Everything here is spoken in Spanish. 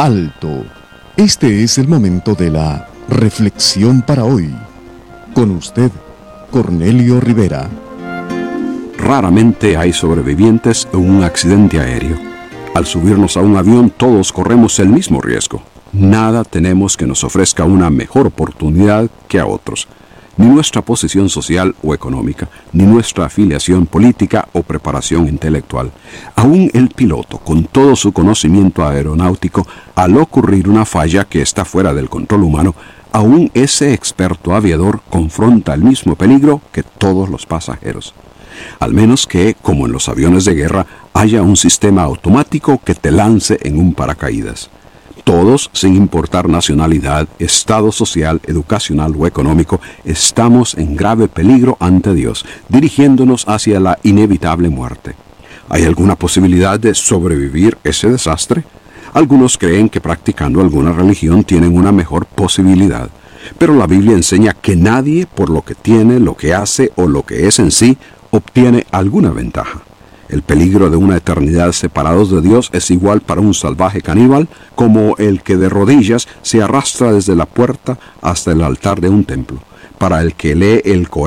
alto. Este es el momento de la reflexión para hoy. Con usted, Cornelio Rivera. Raramente hay sobrevivientes en un accidente aéreo. Al subirnos a un avión todos corremos el mismo riesgo. Nada tenemos que nos ofrezca una mejor oportunidad que a otros. Ni nuestra posición social o económica, ni nuestra afiliación política o preparación intelectual. Aún el piloto, con todo su conocimiento aeronáutico, al ocurrir una falla que está fuera del control humano, aún ese experto aviador confronta el mismo peligro que todos los pasajeros. Al menos que, como en los aviones de guerra, haya un sistema automático que te lance en un paracaídas. Todos, sin importar nacionalidad, estado social, educacional o económico, estamos en grave peligro ante Dios, dirigiéndonos hacia la inevitable muerte. ¿Hay alguna posibilidad de sobrevivir ese desastre? Algunos creen que practicando alguna religión tienen una mejor posibilidad, pero la Biblia enseña que nadie, por lo que tiene, lo que hace o lo que es en sí, obtiene alguna ventaja. El peligro de una eternidad separados de Dios es igual para un salvaje caníbal como el que de rodillas se arrastra desde la puerta hasta el altar de un templo. Para el que lee el Corán,